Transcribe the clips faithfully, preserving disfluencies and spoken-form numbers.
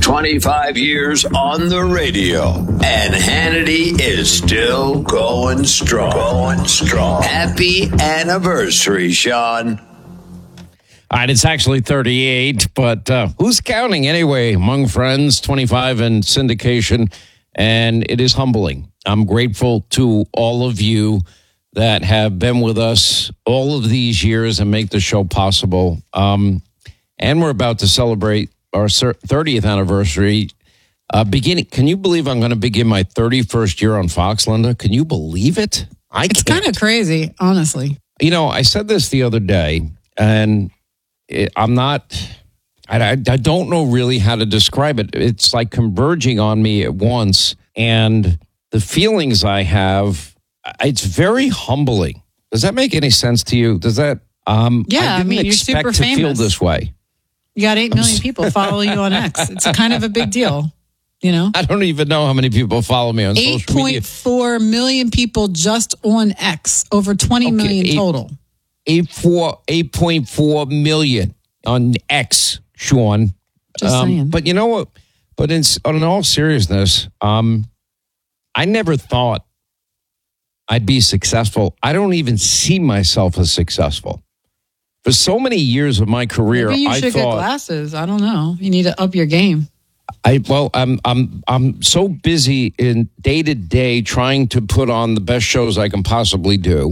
twenty-five years on the radio, and Hannity is still going strong. Going strong. Happy anniversary, Sean. All right, it's actually thirty-eight, but uh, who's counting anyway? Among friends, twenty-five in syndication, and it is humbling. I'm grateful to all of you that have been with us all of these years and make the show possible. Um, and we're about to celebrate our thirtieth anniversary. Uh, beginning, can you believe I'm going to begin my thirty-first year on Fox, Linda? Can you believe it? I It's can't. kind of crazy, honestly. You know, I said this the other day, and it, I'm not, I, I, I don't know really how to describe it. It's like converging on me at once. And the feelings I have, it's very humbling. Does that make any sense to you? Does that, um, Yeah, I I didn't mean, you're expect super to feel famous. this way. You got eight million people following you on X. It's kind of a big deal, you know? I don't even know how many people follow me on eight social media. point four million people just on X, over twenty Okay, million eight- total. eight four eight point four million on X, Sean. Just saying. But you know what? But in, in all seriousness, um, I never thought I'd be successful. I don't even see myself as successful. For so many years of my career, Maybe you I should get thought glasses. I don't know. You need to up your game. I well, I'm I'm I'm so busy in day to day trying to put on the best shows I can possibly do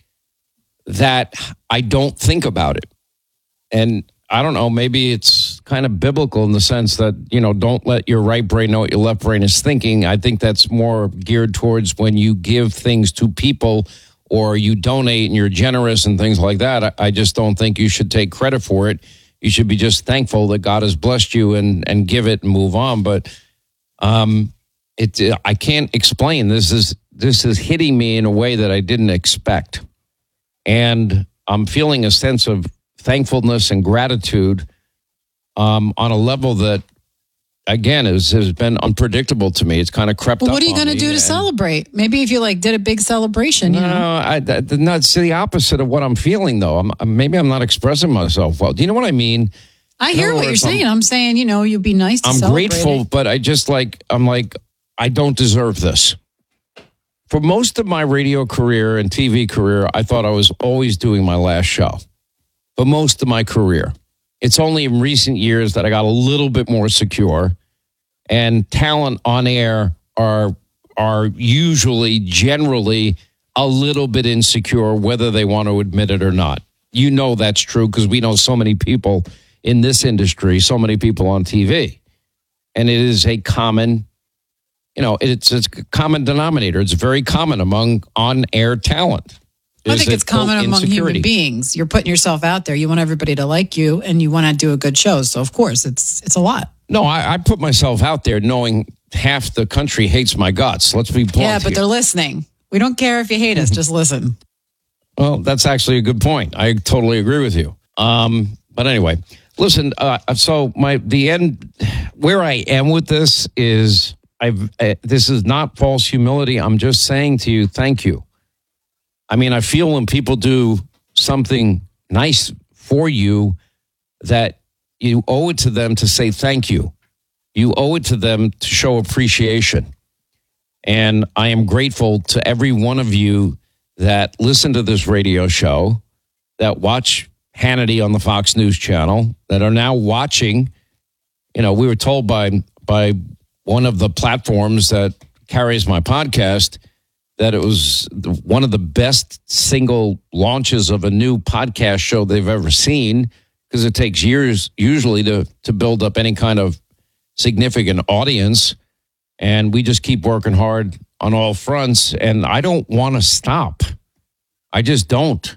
that I don't think about it. And I don't know, maybe it's kind of biblical in the sense that, you know, don't let your right brain know what your left brain is thinking. I think that's more geared towards when you give things to people or you donate and you're generous and things like that. I, I just don't think you should take credit for it. You should be just thankful that God has blessed you and, and give it and move on. But um, it, I can't explain. This is this is hitting me in a way that I didn't expect. And I'm feeling a sense of thankfulness and gratitude um, on a level that, again, is, has been unpredictable to me. It's kind of crept Well, up what are you on going to me, do to and- celebrate? Maybe if you like did a big celebration, you No, know. I, that, that's the opposite of what I'm feeling, though. I'm, maybe I'm not expressing myself well. Do you know what I mean? I In hear other what you're words, I'm- saying. I'm saying, you know, you'd be nice to I'm celebrate grateful, it. but I just like, I'm like, I don't deserve this. For most of my radio career and T V career, I thought I was always doing my last show. For most of my career. It's only in recent years that I got a little bit more secure. And talent on air are are usually, generally, a little bit insecure, whether they want to admit it or not. You know that's true because we know so many people in this industry, so many people on T V. And it is a common, you know, it's, it's a common denominator. It's very common among on-air talent. I Is think that, it's common quote, among insecurity. human beings. You're putting yourself out there. You want everybody to like you, and you want to do a good show. So, of course, it's it's a lot. No, I, I put myself out there knowing half the country hates my guts. Let's be blunt Yeah, but here. they're listening. We don't care if you hate us. Just listen. Well, that's actually a good point. I totally agree with you. Um, but anyway, listen. Uh, so my the end where I am with this is I've uh, this is not false humility. I'm just saying to you, thank you. I mean, I feel when people do something nice for you that you owe it to them to say thank you. You owe it to them to show appreciation. And I am grateful to every one of you that listen to this radio show, that watch Hannity on the Fox News channel, that are now watching. You know, we were told by by one of the platforms that carries my podcast that it was one of the best single launches of a new podcast show they've ever seen, because it takes years usually to to build up any kind of significant audience. And we just keep working hard on all fronts. And I don't want to stop. I just don't.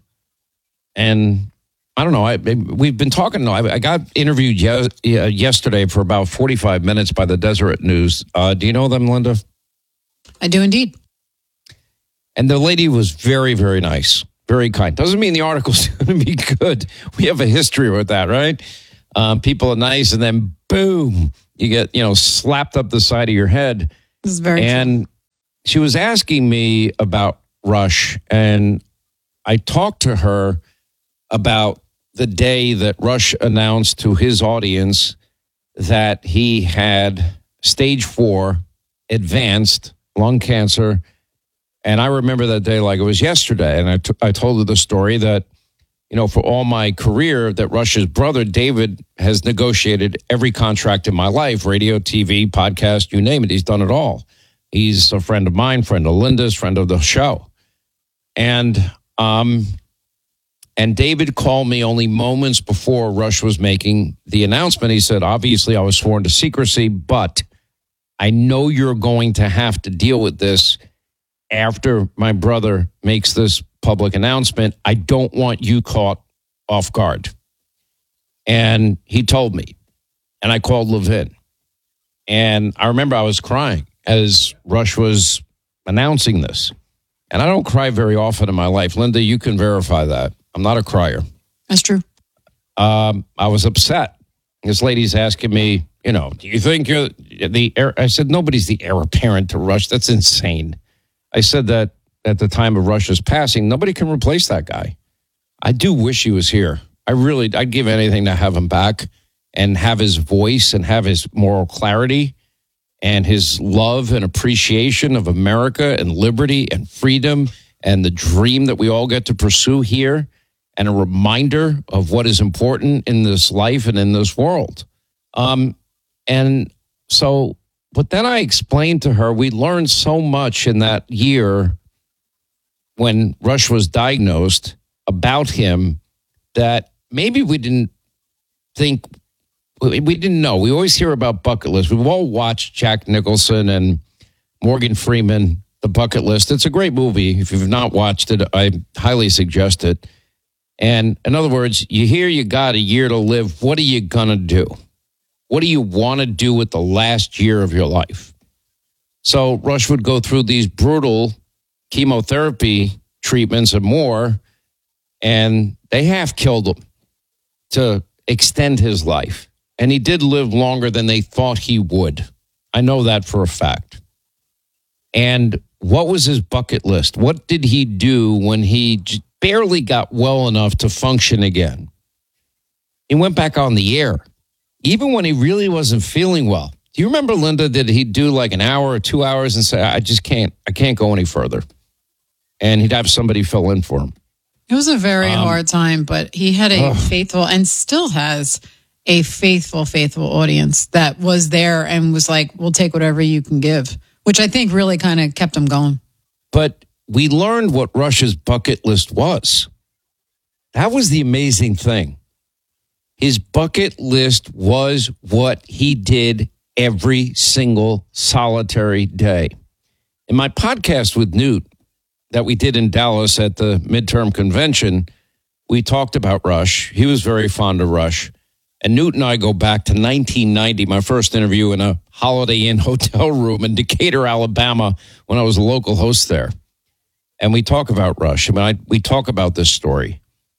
And I don't know. I, we've been talking. I, I got interviewed ye- yesterday for about forty-five minutes by the Deseret News. Uh, do you know them, Linda? I do indeed. And the lady was very, very nice, very kind. Doesn't mean the article's going to be good. We have a history with that, right? Um, people are nice, and then boom, you get, you know, slapped up the side of your head. This is very And true. she was asking me about Rush, and I talked to her about the day that Rush announced to his audience that he had stage four advanced lung cancer. And I remember that day like it was yesterday. And I, t- I told her the story that, you know, for all my career, that Rush's brother, David, has negotiated every contract in my life, radio, T V, podcast, you name it. He's done it all. He's a friend of mine, friend of Linda's, friend of the show. And um, and David called me only moments before Rush was making the announcement. He said, obviously, I was sworn to secrecy, but I know you're going to have to deal with this after my brother makes this public announcement. I don't want you caught off guard. And he told me, and I called Levin. And I remember I was crying as Rush was announcing this. And I don't cry very often in my life. Linda, you can verify that. I'm not a crier. That's true. Um, I was upset. This lady's asking me, you know, do you think you're the heir? I said, nobody's the heir apparent to Rush. That's insane. I said that at the time of Rush's passing, nobody can replace that guy. I do wish he was here. I really, I'd give anything to have him back and have his voice and have his moral clarity and his love and appreciation of America and liberty and freedom and the dream that we all get to pursue here, and a reminder of what is important in this life and in this world. Um, and so, but then I explained to her, we learned so much in that year when Rush was diagnosed about him that maybe we didn't think, we didn't know. We always hear about bucket lists. We've all watched Jack Nicholson and Morgan Freeman, The Bucket List. It's a great movie. If you've not watched it, I highly suggest it. And in other words, you hear you got a year to live. What are you going to do? What do you want to do with the last year of your life? So Rush would go through these brutal chemotherapy treatments and more, and they half killed him to extend his life. And he did live longer than they thought he would. I know that for a fact. And what was his bucket list? What did he do when he barely got well enough to function again? He went back on the air, even when he really wasn't feeling well. Do you remember, Linda, did he do like an hour or two hours and say, I just can't, I can't go any further? And he'd have somebody fill in for him. It was a very Um, hard time, but he had a ugh. faithful, and still has a faithful, faithful audience that was there and was like, we'll take whatever you can give, which I think really kind of kept him going. But we learned what Rush's bucket list was. That was the amazing thing. His bucket list was what he did every single solitary day. In my podcast with Newt that we did in Dallas at the midterm convention, we talked about Rush. He was very fond of Rush. And Newt and I go back to nineteen ninety, my first interview in a Holiday Inn hotel room in Decatur, Alabama, when I was a local host there. And we talk about Rush. I mean, I, we talk about this story.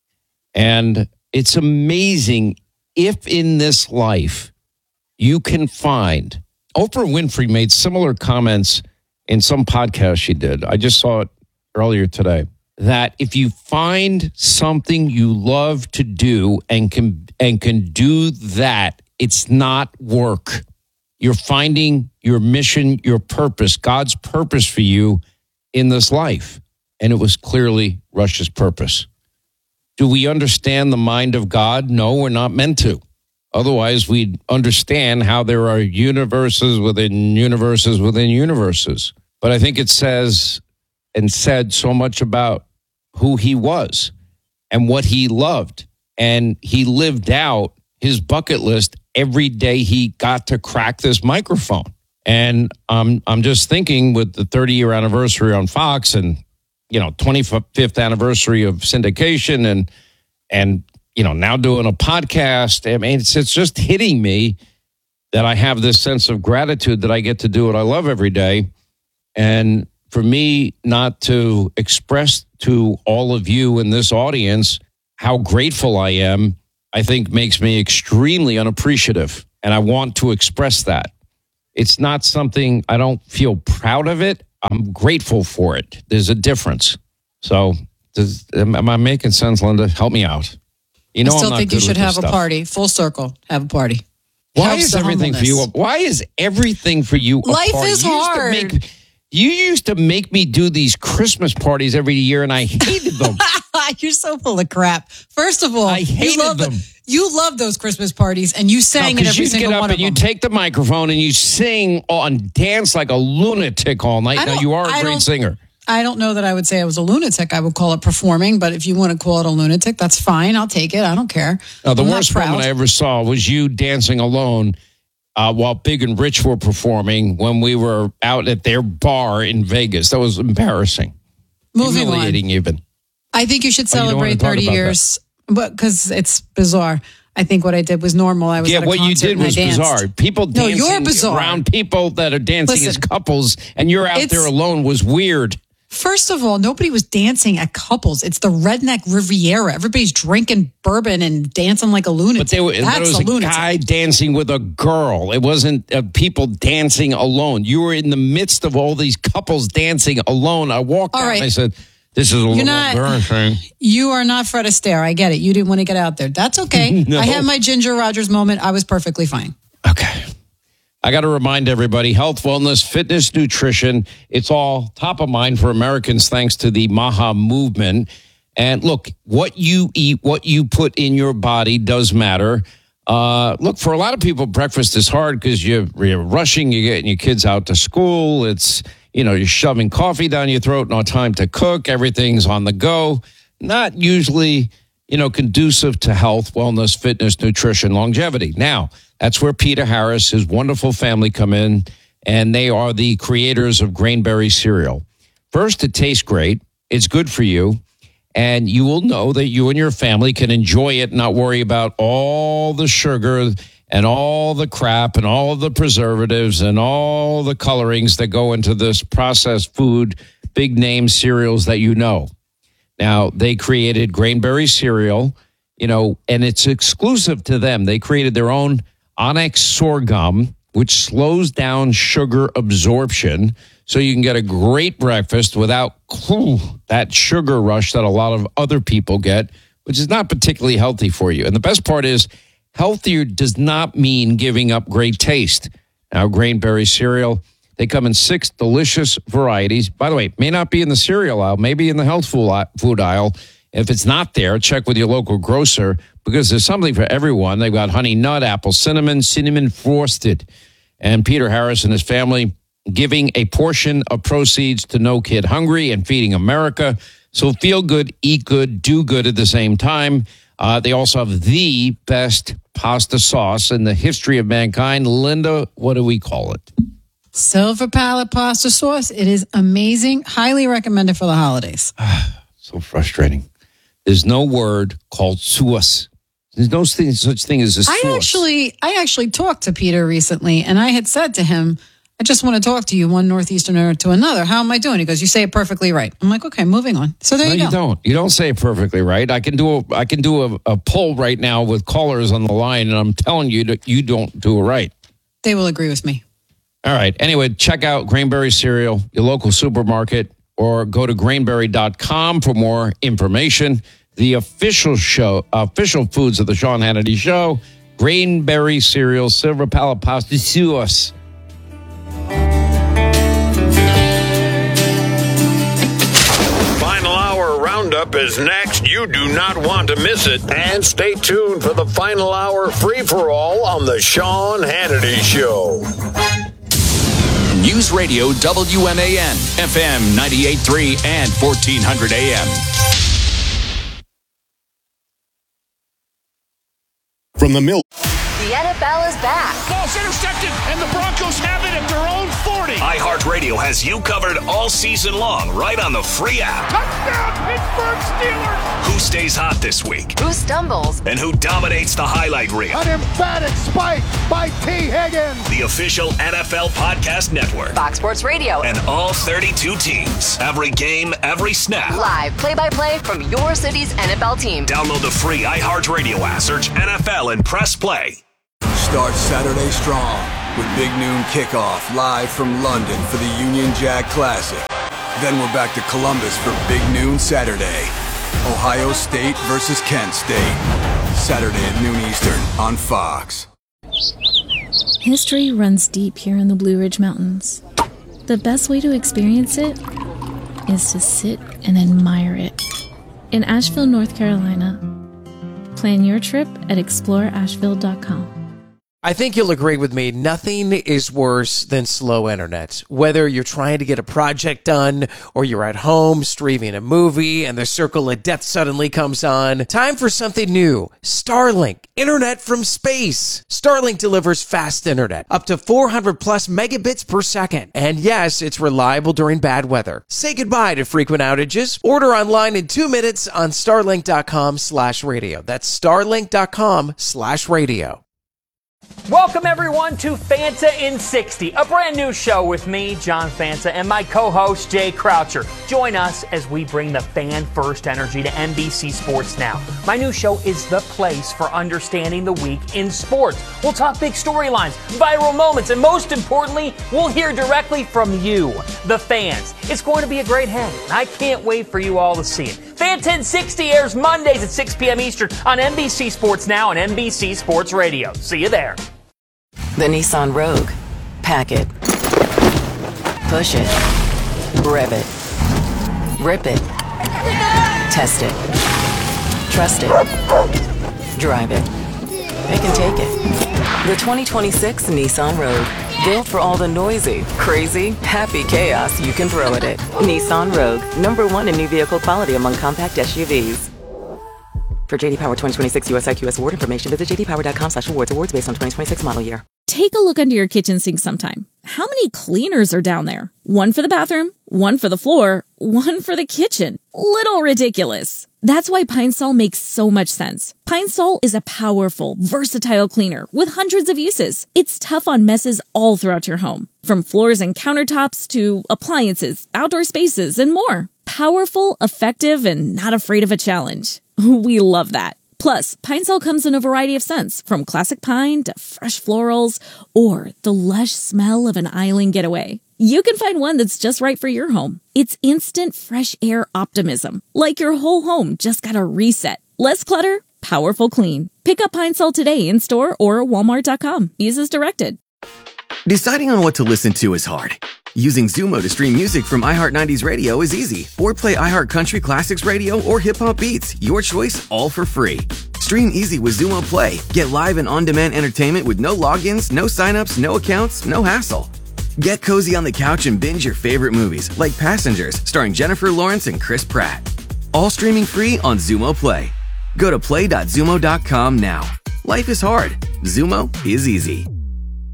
And it's amazing if in this life you can find, Oprah Winfrey made similar comments in some podcast she did. I just saw it earlier today, that if you find something you love to do and can and can do that, it's not work. You're finding your mission, your purpose, God's purpose for you in this life. And it was clearly Rush's purpose. Do we understand the mind of God? No, we're not meant to. Otherwise, we'd understand how there are universes within universes within universes. But I think it says and said so much about who he was and what he loved. And he lived out his bucket list every day he got to crack this microphone. And um, I'm just thinking with the thirty-year anniversary on Fox and, you know, twenty-fifth anniversary of syndication and, and you know, now doing a podcast. I mean, it's, it's just hitting me that I have this sense of gratitude that I get to do what I love every day. And for me not to express to all of you in this audience how grateful I am, I think makes me extremely unappreciative. And I want to express that. It's not something, I don't feel proud of it. I'm grateful for it. There's a difference. So does, am, am I making sense, Linda? Help me out. You know, I still I'm not think you good should with have this a stuff. party, full circle, have a party. Why helps is the everything for you? humbleness. Why is everything for you? a Life party? is You used to hard. make- You used to make me do these Christmas parties every year, and I hated them. You're so full of crap. First of all, I hated you love them. You love those Christmas parties, and you sang at Because every you single get up one and of you them. take the microphone and you sing and dance like a lunatic all night. I Now don't- you are a I great don't- singer. I don't know that I would say I was a lunatic. I would call it performing, but if you want to call it a lunatic, that's fine. I'll take it. I don't care. Now, the I'm not worst proud. moment I ever saw was you dancing alone uh, while Big and Rich were performing when we were out at their bar in Vegas. That was embarrassing. Moving on. Humiliating even. I think you should Oh, you don't wanna celebrate talk thirty about that. years, but because it's bizarre. I think what I did was normal. I was Yeah, at a what you concert did and I was danced. bizarre. People No, dancing you're bizarre. around people that are dancing as Listen, couples, and you're out it's- there alone was weird. First of all, nobody was dancing at couples. It's the redneck Riviera. Everybody's drinking bourbon and dancing like a lunatic. But, they were, but That's it was a a lunatic. guy dancing with a girl. It wasn't uh, people dancing alone. You were in the midst of all these couples dancing alone. I walked All out right. and I said, this is a little not- embarrassing. You are not Fred Astaire. I get it. You didn't want to get out there. That's okay. No. I had my Ginger Rogers moment. I was perfectly fine. Okay. I got to remind everybody, health, wellness, fitness, nutrition, it's all top of mind for Americans thanks to the Maha movement. And look, what you eat, what you put in your body does matter. Uh, look, for a lot of people, breakfast is hard because you're, you're rushing, you're getting your kids out to school. It's, you know, you're shoving coffee down your throat, no time to cook. Everything's on the go. Not usually, you know, conducive to health, wellness, fitness, nutrition, longevity. Now, that's where Peter Harris, his wonderful family come in, and they are the creators of Grainberry cereal. First, it tastes great. It's good for you. And you will know that you and your family can enjoy it, not worry about all the sugar and all the crap and all the preservatives and all the colorings that go into this processed food, big name cereals that you know. Now, they created Grainberry cereal, you know, and it's exclusive to them. They created their own Onyx sorghum, which slows down sugar absorption so you can get a great breakfast without whew, that sugar rush that a lot of other people get, which is not particularly healthy for you. And the best part is healthier does not mean giving up great taste. Now, Grainberry cereal, they come in six delicious varieties. By the way, may not be in the cereal aisle, maybe in the health food aisle. If it's not there, check with your local grocer because there's something for everyone. They've got honey nut, apple cinnamon, cinnamon frosted. And Peter Harris and his family giving a portion of proceeds to No Kid Hungry and Feeding America. So feel good, eat good, do good at the same time. Uh, they also have the best pasta sauce in the history of mankind. Linda, what do we call it? Silver Palette pasta sauce. It is amazing. Highly recommended for the holidays. So frustrating. There's no word called sauce. There's no thing, such thing as a sauce. I actually, I actually talked to Peter recently, and I had said to him, "I just want to talk to you, one Northeasterner to another. How am I doing?" He goes, "You say it perfectly right." I'm like, "Okay, moving on." So there No, you go. you don't. You don't say it perfectly right. I can do a, I can do a, a poll right now with callers on the line, and I'm telling you that you don't do it right. They will agree with me. All right. Anyway, check out Grainberry cereal, your local supermarket, or go to grainberry dot com for more information. The official show, official foods of the Sean Hannity Show, Grainberry cereal, Silver Palette pasta sauce. Final Hour Roundup is next. You do not want to miss it. And stay tuned for the Final Hour free-for-all on the Sean Hannity Show. News Radio W M A N, F M ninety-eight point three and fourteen hundred A M. From the mill. The N F L is back. Ball's intercepted, and the Broncos have it at their own forty. iHeartRadio has you covered all season long, right on the free app. Touchdown, Pittsburgh Steelers. Who stays hot this week? Who stumbles? And who dominates the highlight reel? An emphatic spike by T. Higgins. The official N F L Podcast Network. Fox Sports Radio. And all thirty-two teams. Every game, every snap. Live play-by-play from your city's N F L team. Download the free iHeartRadio app. Search N F L and press play. Start Saturday strong with Big Noon Kickoff live from London for the Union Jack Classic. Then we're back to Columbus for Big Noon Saturday. Ohio State versus Kent State. Saturday at noon Eastern on Fox. History runs deep here in the Blue Ridge Mountains. The best way to experience it is to sit and admire it. In Asheville, North Carolina. Plan your trip at explore asheville dot com. I think you'll agree with me, nothing is worse than slow internet. Whether you're trying to get a project done or you're at home streaming a movie and the circle of death suddenly comes on, time for something new. Starlink, internet from space. Starlink delivers fast internet, up to four hundred plus megabits per second. And yes, it's reliable during bad weather. Say goodbye to frequent outages. Order online in two minutes on starlink.com slash radio. That's starlink.com slash radio. Welcome, everyone, to Fanta in sixty, a brand new show with me, John Fanta, and my co-host, Jay Croucher. Join us as we bring the fan-first energy to N B C Sports Now. My new show is the place for understanding the week in sports. We'll talk big storylines, viral moments, and most importantly, we'll hear directly from you, the fans. It's going to be a great hang, and I can't wait for you all to see it. Fanta in sixty airs Mondays at six p.m. Eastern on N B C Sports Now and N B C Sports Radio. See you there. The Nissan Rogue. Pack it. Push it. Rev it. Rip it. Test it. Trust it. Drive it. Pick and take it. The twenty twenty-six Nissan Rogue. Built for all the noisy, crazy, happy chaos you can throw at it. Nissan Rogue. Number one in new vehicle quality among compact S U Vs. For J D Power twenty twenty-six U S I Q S award information, visit j d power dot com slash awards. Awards based on twenty twenty-six model year. Take a look under your kitchen sink sometime. How many cleaners are down there? One for the bathroom, one for the floor, one for the kitchen. Little ridiculous. That's why Pine Sol makes so much sense. Pine Sol is a powerful, versatile cleaner with hundreds of uses. It's tough on messes all throughout your home, from floors and countertops to appliances, outdoor spaces, and more. Powerful, effective, and not afraid of a challenge. We love that. Plus, Pine Sol comes in a variety of scents, from classic pine to fresh florals, or the lush smell of an island getaway. You can find one that's just right for your home. It's instant fresh air optimism, like your whole home just got a reset. Less clutter, powerful clean. Pick up Pine Sol today in store or walmart dot com. Use as directed. Deciding on what to listen to is hard. Using Zumo to stream music from iHeart nineties Radio is easy. Or play iHeart Country Classics Radio or Hip Hop Beats. Your choice, all for free. Stream easy with Zumo Play. Get live and on-demand entertainment with no logins, no signups, no accounts, no hassle. Get cozy on the couch and binge your favorite movies, like Passengers, starring Jennifer Lawrence and Chris Pratt. All streaming free on Zumo Play. Go to play dot zumo dot com now. Life is hard. Zumo is easy.